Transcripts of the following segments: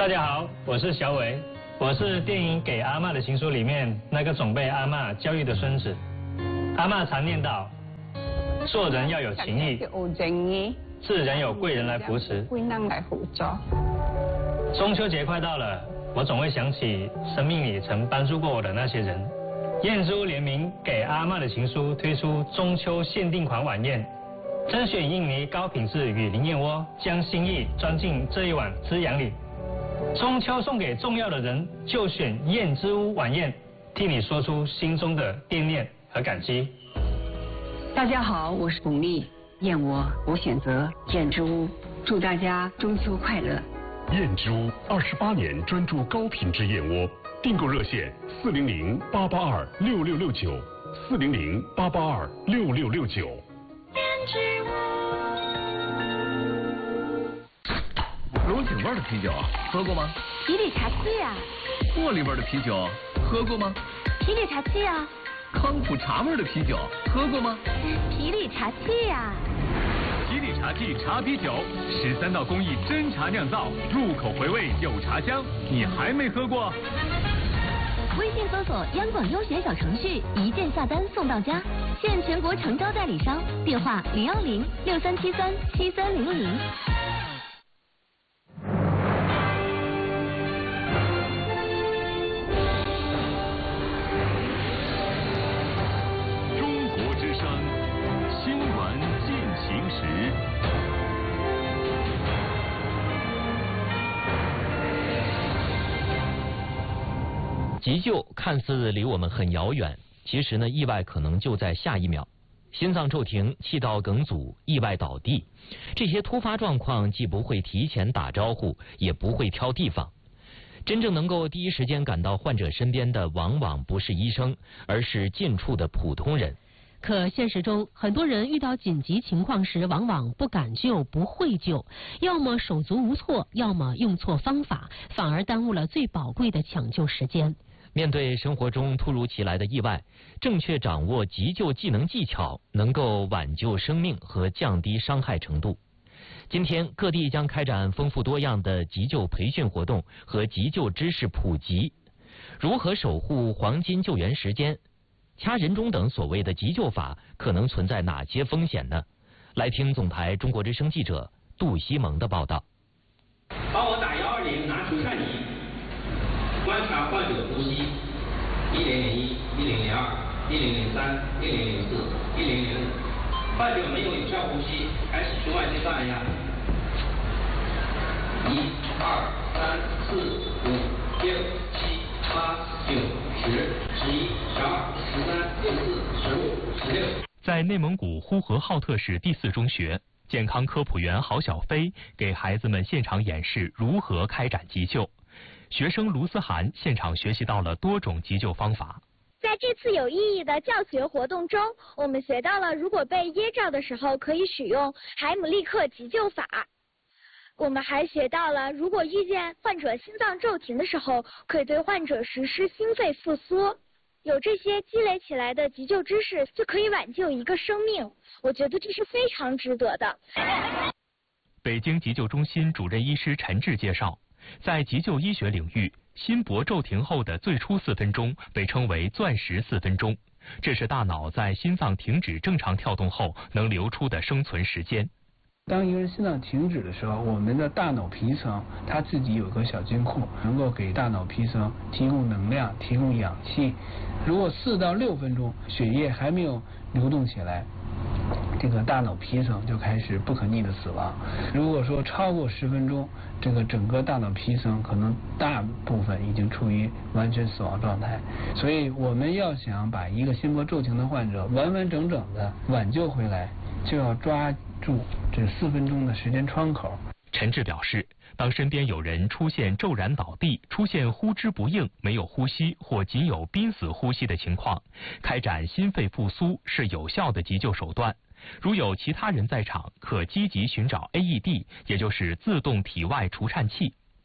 大家好，我是小伟，我是电影《给阿嬷的情书》里面那个总被阿嬷教育的孙子。阿嬷常念叨，做人要有情义，自然有贵人来扶持。中秋节快到了，我总会想起生命里曾帮助过我的那些人。燕之屋联名《给阿嬷的情书》推出中秋限定款晚宴，甄选印尼高品质雨林燕窝，将心意装进这一碗滋养里。中秋送给重要的人，就选燕之屋晚宴，替你说出心中的惦念和感激。 大家好，我是巩俐，燕窝我选择燕之屋，祝大家中秋快乐。 燕之屋28年专注高品质燕窝，订购热线400-882-6669，400-882-6669。 燕之屋。龙井味的啤酒喝过吗？ 皮里茶七呀。 茉莉味的啤酒喝过吗？ 皮里茶七呀。 康普茶味的啤酒喝过吗？ 皮里茶七呀。 皮里茶记茶啤酒，13道工艺真茶酿造，入口回味有茶香，你还没喝过？ 微信搜索央广优选小程序，一键下单送到家，现全国诚招代理商，电话010-6373-7300。 急救看似离我们很遥远，其实呢，意外可能就在下一秒。心脏骤停、气道梗阻、意外倒地，这些突发状况既不会提前打招呼，也不会挑地方。真正能够第一时间赶到患者身边的，往往不是医生，而是近处的普通人。 可现实中，很多人遇到紧急情况时，往往不敢救、不会救，要么手足无措，要么用错方法，反而耽误了最宝贵的抢救时间。 面对生活中突如其来的意外，正确掌握急救技能技巧，能够挽救生命和降低伤害程度。今天各地将开展丰富多样的急救培训活动和急救知识普及。如何守护黄金救援时间？掐人中等所谓的急救法可能存在哪些风险呢？来听总台中国之声记者杜西蒙的报道。 帮我打120，拿除颤仪，观察患者呼吸，1001、1002、1003、1004、1005。患者没有有效呼吸，开始胸外阶段按压。1、2、3、4、5、6、7、8、9、10、11、12、13、14、15、16。 在内蒙古呼和浩特市第4中学，健康科普员郝小飞给孩子们现场演示如何开展急救。学生卢思涵现场学习到了多种急救方法。 在这次有意义的教学活动中，我们学到了如果被噎着的时候可以使用海姆立克急救法。我们还学到了如果遇见患者心脏骤停的时候，可以对患者实施心肺复苏。有这些积累起来的急救知识，就可以挽救一个生命。我觉得这是非常值得的。 北京急救中心主任医师陈志介绍，在急救医学领域，心搏骤停后的最初4分钟被称为钻石4分钟，这是大脑在心脏停止正常跳动后能留出的生存时间。 当一个人心脏停止的时候，我们的大脑皮层它自己有个小金库，能够给大脑皮层提供能量、提供氧气。如果4到6分钟血液还没有流动起来，这个大脑皮层就开始不可逆的死亡。如果说超过10分钟，这个整个大脑皮层可能大部分已经处于完全死亡状态。所以我们要想把一个心搏骤停的患者完完整整的挽救回来，就要抓住这4分钟的时间窗口。 陈志表示，当身边有人出现骤然倒地、出现呼之不应、没有呼吸或仅有濒死呼吸的情况，开展心肺复苏是有效的急救手段。如有其他人在场，可积极寻找 AED， 也就是自动体外除颤器。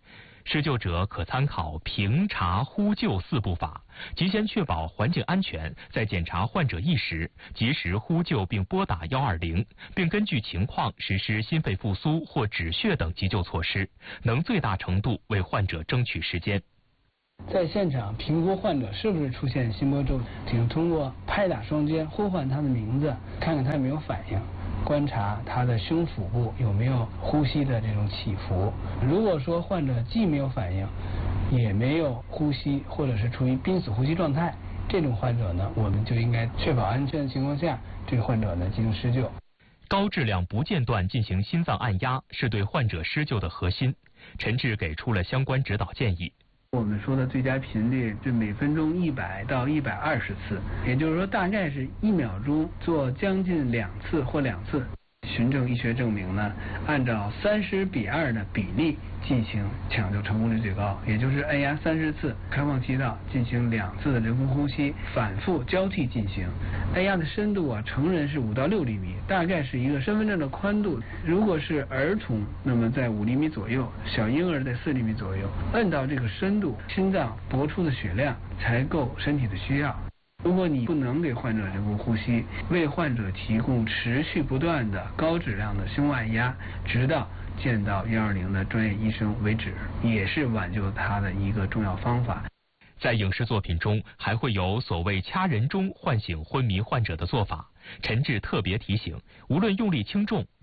施救者可参考评查呼救4步法，即先确保环境安全，在检查患者意识，及时呼救并拨打120，并根据情况实施心肺复苏或止血等急救措施，能最大程度为患者争取时间。 在现场评估患者是不是出现心搏骤停，通过拍打双肩呼唤他的名字，看看他有没有反应，观察他的胸腹部有没有呼吸的这种起伏。如果说患者既没有反应，也没有呼吸，或者是处于濒死呼吸状态，这种患者呢，我们就应该确保安全的情况下，这个患者呢进行施救。 高质量不间断进行心脏按压是对患者施救的核心。陈志给出了相关指导建议。 我们说的最佳频率是每分钟100到120次，也就是说大概是1秒钟做将近2次或2次。循证医学证明呢，按照30:2的比例进行抢救成功率最高，也就是按压30次，开放气道进行2次的人工呼吸，反复交替进行。按压的深度成人是5到6厘米，大概是一个身份证的宽度。如果是儿童，那么在5厘米左右，小婴儿在4厘米左右。按到这个深度，心脏搏出的血量才够身体的需要。如果你不能给患者人工呼吸，为患者提供持续不断的高质量的胸按压，直到见到120的专业医生为止，也是挽救他的一个重要方法。 在影视作品中，还会有所谓掐人中唤醒昏迷患者的做法。陈志特别提醒，无论用力轻重，